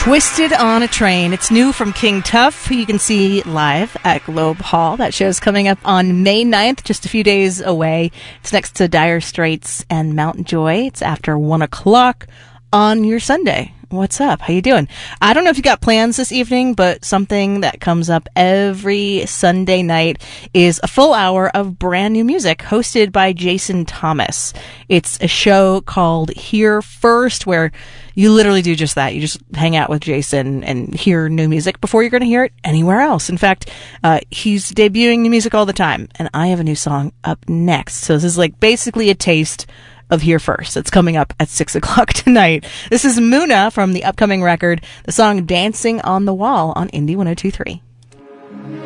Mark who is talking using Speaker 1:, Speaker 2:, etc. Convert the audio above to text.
Speaker 1: Twisted on a Train. It's new from King Tuff, who you can see live at Globe Hall. That show's coming up on May 9th, just a few days away. It's next to Dire Straits and Mount Joy. It's after 1 o'clock on your Sunday. What's up? How you doing? I don't know if you got plans this evening, but something that comes up every Sunday night is a full hour of brand new music hosted by Jason Thomas. It's a show called Hear First, where you literally do just that. You just hang out with Jason and hear new music before you're going to hear it anywhere else. In fact, he's debuting new music all the time, and I have a new song up next. So this is like basically a taste of Hear First. It's coming up at 6 o'clock tonight. This is Muna from the upcoming record, the song Dancing on the Wall on Indie 102.3.